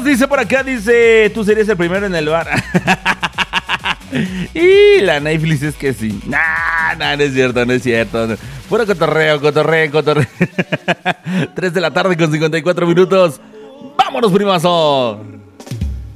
dice por acá? Dice, tú serías el primero en el bar. Y la Netflix es que sí. No es cierto, no es cierto. Puro cotorreo. 3 de la tarde con 54 minutos. ¡Vámonos, primazo!